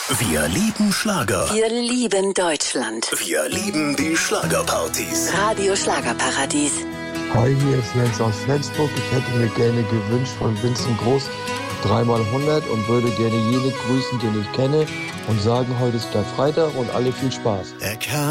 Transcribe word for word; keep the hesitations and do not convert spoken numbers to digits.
Wir lieben Schlager. Wir lieben Deutschland. Wir lieben die Schlagerpartys. Radio Schlagerparadies. Hi, hier ist Jens aus Flensburg. Ich hätte mir gerne gewünscht von Vincent Groß dreimal hundert und würde gerne jene grüßen, den ich kenne und sagen, heute ist der Freitag und alle viel Spaß. Er kam